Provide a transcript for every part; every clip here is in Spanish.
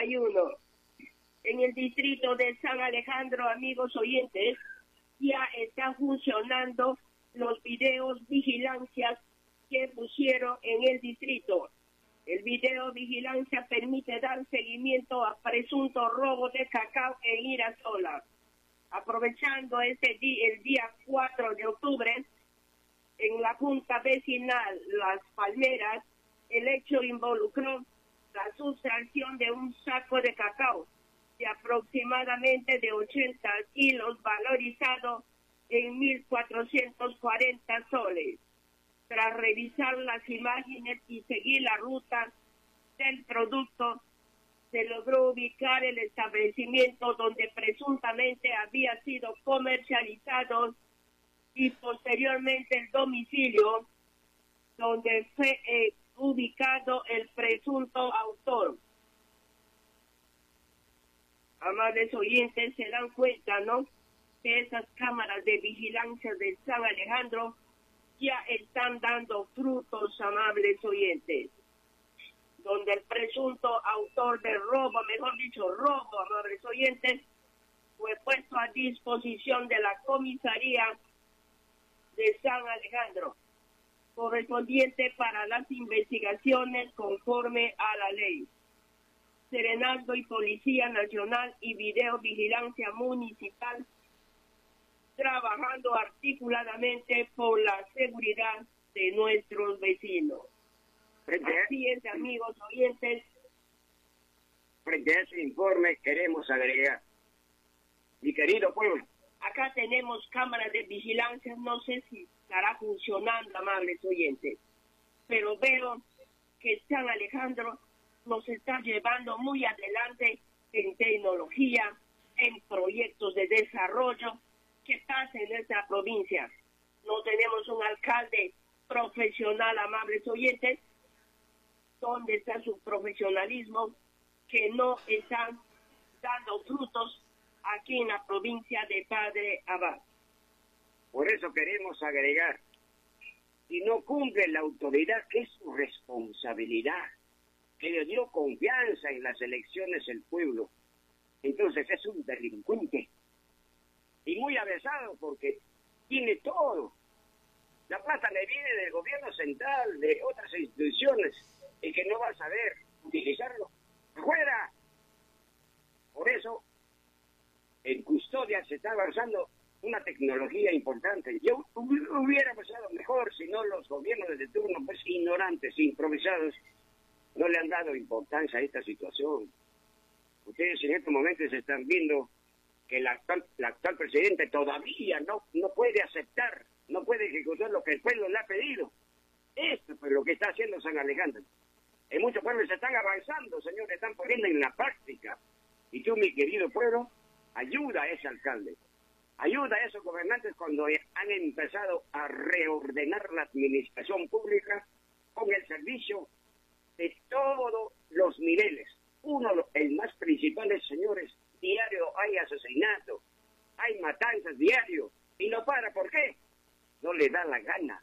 31. En el distrito de San Alejandro, amigos oyentes, ya están funcionando los videos vigilancias que pusieron en el distrito. El video vigilancia permite dar seguimiento a presunto robo de cacao en Irasola. Aprovechando el día 4 de octubre, en la Junta Vecinal Las Palmeras, el hecho involucró la sustracción de un saco de cacao de aproximadamente de 80 kilos, valorizado en 1.440 soles. Tras revisar las imágenes y seguir la ruta del producto, se logró ubicar el establecimiento donde presuntamente había sido comercializado y posteriormente el domicilio donde fue ubicado el presunto autor. Amables oyentes, se dan cuenta, ¿no?, que esas cámaras de vigilancia de San Alejandro ya están dando frutos, amables oyentes, donde el presunto autor del robo, mejor dicho, robo, amables oyentes, fue puesto a disposición de la comisaría de San Alejandro, correspondiente para las investigaciones conforme a la ley. Serenazgo y Policía Nacional y Videovigilancia Municipal trabajando articuladamente por la seguridad de nuestros vecinos. Así es, amigos oyentes. Frente a ese informe queremos agregar, mi querido pueblo, acá tenemos cámaras de vigilancia, no sé si estará funcionando, amables oyentes, pero veo que San Alejandro nos está llevando muy adelante en tecnología, en proyectos de desarrollo que pasa en nuestra provincia. No tenemos un alcalde profesional, amables oyentes. ¿Dónde está su profesionalismo? Que no están dando frutos aquí en la provincia de Padre Abad. Por eso queremos agregar, si no cumple la autoridad, que es su responsabilidad, que le dio confianza en las elecciones el pueblo, entonces es un delincuente. Y muy avesado porque tiene todo. La plata le viene del gobierno central, de otras instituciones, y que no va a saber utilizarlo. ¡Fuera! Por eso, en custodia se está avanzando una tecnología importante. Yo hubiera pasado mejor si no los gobiernos de turno, pues ignorantes, improvisados, no le han dado importancia a esta situación. Ustedes en estos momentos están viendo que el actual presidente todavía no puede aceptar, no puede ejecutar lo que el pueblo le ha pedido. Esto es lo que está haciendo San Alejandro. En muchos pueblos se están avanzando, señores, están poniendo en la práctica. Y tú, mi querido pueblo, ayuda a ese alcalde, ayuda a esos gobernantes cuando han empezado a reordenar la administración pública con el servicio de todos los niveles. Uno, el más principal es, señores, diario hay asesinato, hay matanzas diario, y no para. ¿Por qué? No le da la gana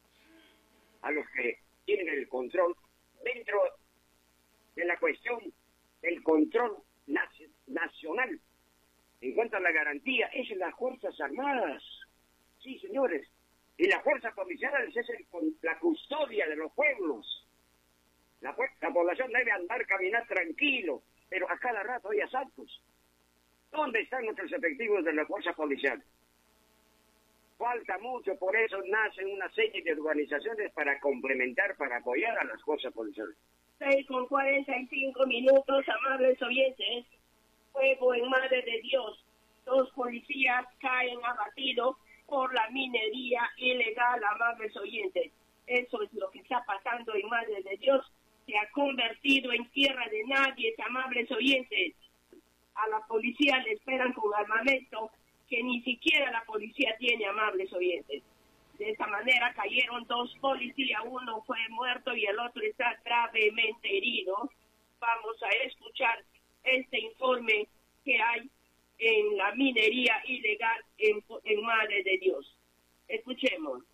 a los que tienen el control dentro de la cuestión del control nacional. En cuanto a la garantía, es las Fuerzas Armadas. Sí, señores. Y las fuerzas policiales es la custodia de los pueblos. La población debe andar, caminar tranquilo, pero a cada rato hay asaltos. ¿Dónde están nuestros efectivos de la fuerza policial? Falta mucho, por eso nacen una serie de organizaciones para complementar, para apoyar a las fuerzas policiales. 6:45, amables oyentes. Fuego en Madre de Dios. 2 policías caen abatidos por la minería ilegal, amables oyentes. Eso es lo que está pasando en Madre de Dios. Se ha convertido en tierra de nadie, amables oyentes. A la policía le esperan con armamento que ni siquiera la policía tiene, amables oyentes. De esta manera cayeron 2 policías, uno fue muerto y el otro está gravemente herido. Vamos a escuchar este informe que hay en la minería ilegal en Madre de Dios. Escuchemos.